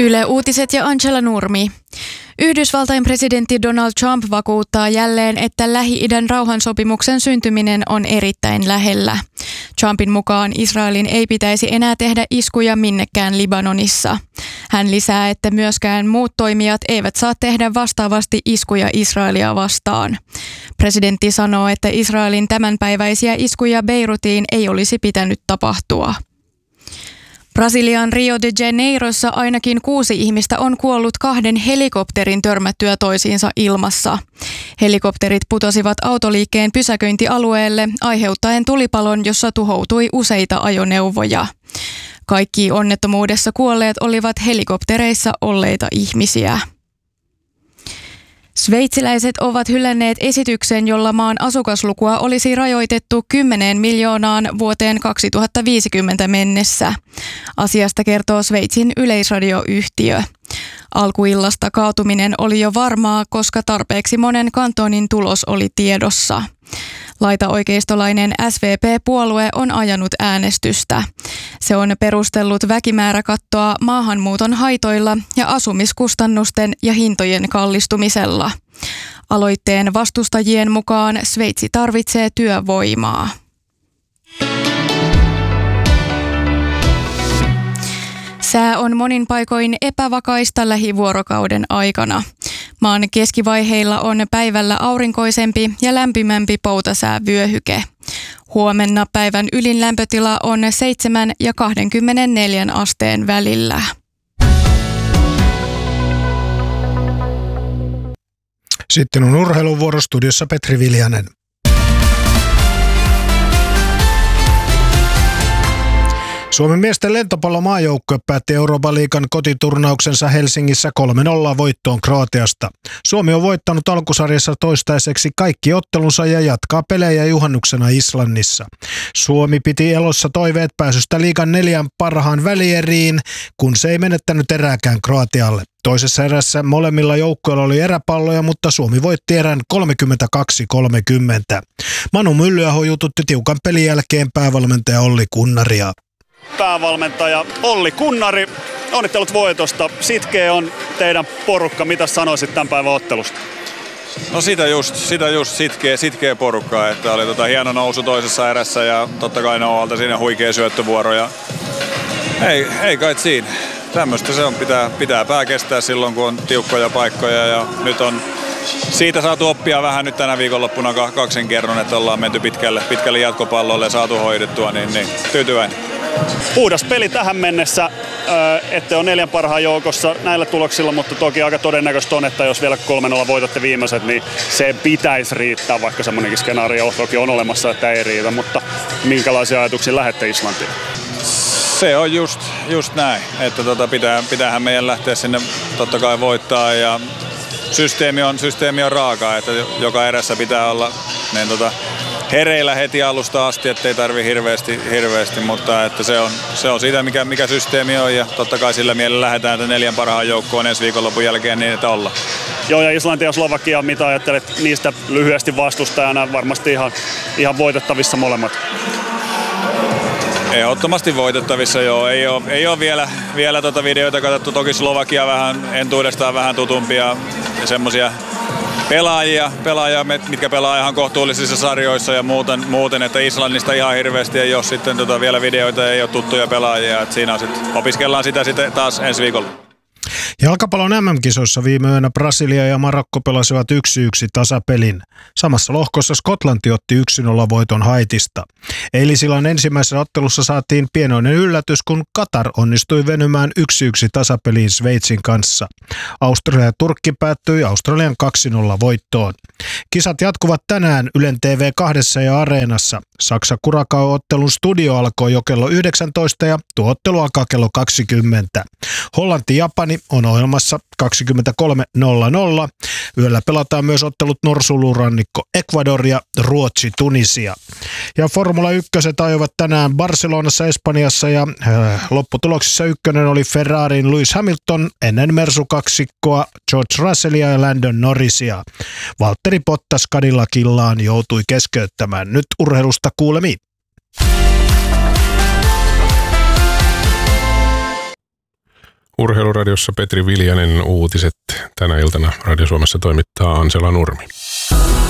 Yle Uutiset ja Angela Nurmi. Yhdysvaltain presidentti Donald Trump vakuuttaa jälleen, että Lähi-idän rauhansopimuksen syntyminen on erittäin lähellä. Trumpin mukaan Israelin ei pitäisi enää tehdä iskuja minnekään Libanonissa. Hän lisää, että myöskään muut toimijat eivät saa tehdä vastaavasti iskuja Israelia vastaan. Presidentti sanoo, että Israelin tämänpäiväisiä iskuja Beirutiin ei olisi pitänyt tapahtua. Brasilian Rio de Janeirossa ainakin 6 ihmistä on kuollut 2 helikopterin törmättyä toisiinsa ilmassa. Helikopterit putosivat autoliikkeen pysäköintialueelle aiheuttaen tulipalon, jossa tuhoutui useita ajoneuvoja. Kaikki onnettomuudessa kuolleet olivat helikoptereissa olleita ihmisiä. Sveitsiläiset ovat hylänneet esityksen, jolla maan asukaslukua olisi rajoitettu 10 miljoonaan vuoteen 2050 mennessä. Asiasta kertoo Sveitsin yleisradioyhtiö. Alkuillasta kaatuminen oli jo varmaa, koska tarpeeksi monen kantonin tulos oli tiedossa. Laitaoikeistolainen SVP-puolue on ajanut äänestystä. Se on perustellut väkimääräkattoa maahanmuuton haitoilla ja asumiskustannusten ja hintojen kallistumisella. Aloitteen vastustajien mukaan Sveitsi tarvitsee työvoimaa. Sää on monin paikoin epävakaista lähivuorokauden aikana. Maan keskivaiheilla on päivällä aurinkoisempi ja lämpimämpi poutasäävyöhyke. Huomenna päivän ylin lämpötila on 7 ja 24 asteen välillä. Sitten on urheiluvuoro, studiossa Petri Viljanen. Suomen miesten lentopallomaajoukkue päätti Euroopan liigan kotiturnauksensa Helsingissä 3-0 voittoon Kroatiasta. Suomi on voittanut alkusarjassa toistaiseksi kaikki ottelunsa ja jatkaa pelejä juhannuksena Islannissa. Suomi piti elossa toiveet pääsystä liigan 4 parhaan välieriin, kun se ei menettänyt erääkään Kroatialle. Toisessa erässä molemmilla joukkueilla oli eräpalloja, mutta Suomi voitti erän 32-30. Manu Myllyaho jututti tiukan pelin jälkeen päävalmentaja Olli Kunnaria. Päävalmentaja Olli Kunnari, onnittelut voitosta. Sitkeä on teidän porukka. Mitä sanoisit tämän päivän ottelusta? No sitä just sitkeä porukkaa, että oli hieno nousu toisessa erässä ja totta kai Noalta siinä huikea syöttövuoro. Ja ei kai siinä. Tämmöistä se on, pitää pää kestää silloin kun on tiukkoja paikkoja ja nyt on siitä saatu oppia vähän nyt tänä viikonloppuna 2 kerran, että ollaan menty pitkälle jatkopallolle ja saatu hoidettua, niin tyytyväinen. Puhdas peli tähän mennessä, ette ole 4 parhaan joukossa näillä tuloksilla, mutta toki aika todennäköistä on, että jos vielä 3-0 voitatte viimeiset, niin se pitäisi riittää, vaikka semmoinenkin skenaario toki on olemassa, että ei riitä, mutta minkälaisia ajatuksia lähette Islantiin? Se on just näin, että pitäähän meidän lähteä sinne totta kai voittaa ja systeemi on raaka, että joka erässä pitää olla hereillä heti alusta asti, ettei tarvi hirveästi, mutta että se on siitä, mikä systeemi on ja totta kai sillä mielellä lähdetään 4 parhaan joukkoon ensi viikonlopun jälkeen niin, että ollaan. Joo, ja Islanti ja Slovakia, mitä ajattelet niistä lyhyesti vastustajana, varmasti ihan voitettavissa molemmat? Ehdottomasti voitettavissa, joo. Ei ole vielä videoita katsottu. Toki Slovakia entuudestaan vähän tutumpia semmoisia pelaajia, mitkä pelaa ihan kohtuullisissa sarjoissa ja muuten, että Islannista ihan hirveästi ei ole sitten vielä videoita, ei ole tuttuja pelaajia. Että siinä opiskellaan sitä sitten taas ensi viikolla. Jalkapallon MM-kisoissa viime yönä Brasilia ja Marokko pelasivat 1-1 tasapelin. Samassa lohkossa Skotlanti otti 1-0 voiton Haitista. Eilisillan ensimmäisessä ottelussa saatiin pienoinen yllätys, kun Katar onnistui venymään 1-1 tasapeliin Sveitsin kanssa. Australia ja Turkki päättyi Australian 2-0 voittoon. Kisat jatkuvat tänään Ylen TV2 ja Areenassa. Saksa-Kurakao-ottelun studio alkoi jo kello 19 ja tuo ottelu alkaa kello 20. Hollanti-Japani on ohjelmassa 23.00. Yöllä pelataan myös ottelut Norsulurannikko Ecuador ja Ruotsi Tunisia. Ja Formula 1 ajoivat tänään Barcelonassa Espanjassa ja lopputuloksissa ykkönen oli Ferrarin Lewis Hamilton ennen Mersu-kaksikkoa George Russellia ja Landon Norrisia. Valtteri Bottas Cadillacillaan joutui keskeyttämään. Nyt urheilusta kuulemiin. Urheiluradiossa Petri Viljanen, uutiset tänä iltana Radio Suomessa toimittaa Ansela Nurmi.